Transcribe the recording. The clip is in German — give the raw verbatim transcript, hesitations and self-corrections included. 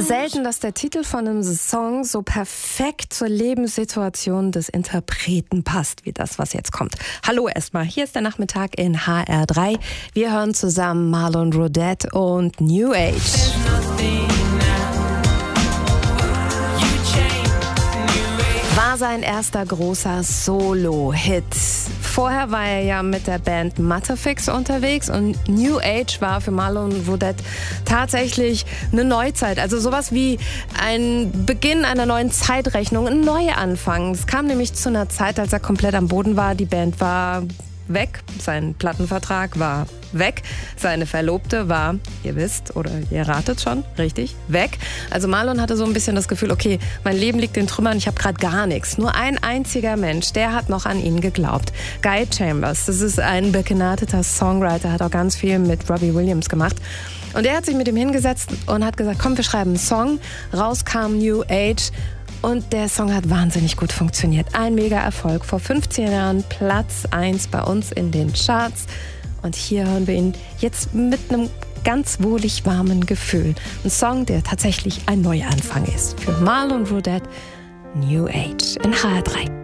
Selten, dass der Titel von einem Song so perfekt zur Lebenssituation des Interpreten passt, wie das, was jetzt kommt. Hallo erstmal, hier ist der Nachmittag in H R drei. Wir hören zusammen Marlon Roudette und New Age. War sein erster großer Solo-Hit. Vorher war er ja mit der Band Matterfix unterwegs und New Age war für Marlon Roudette tatsächlich eine Neuzeit. Also sowas wie ein Beginn einer neuen Zeitrechnung, ein Neuanfang. Es kam nämlich zu einer Zeit, als er komplett am Boden war. Die Band war weg, sein Plattenvertrag war weg, seine Verlobte war, ihr wisst oder ihr ratet schon, richtig, weg. Also Marlon hatte so ein bisschen das Gefühl, okay, mein Leben liegt in Trümmern, ich habe gerade gar nichts. Nur ein einziger Mensch, der hat noch an ihn geglaubt. Guy Chambers, das ist ein begnadeter Songwriter, hat auch ganz viel mit Robbie Williams gemacht. Und er hat sich mit ihm hingesetzt und hat gesagt, komm, wir schreiben einen Song. Raus kam New Age. Und der Song hat wahnsinnig gut funktioniert. Ein Mega-Erfolg. Vor fünfzehn Jahren Platz eins bei uns in den Charts. Und hier hören wir ihn jetzt mit einem ganz wohlig warmen Gefühl. Ein Song, der tatsächlich ein Neuanfang ist. Für Marlon Roudette, New Age in H R drei.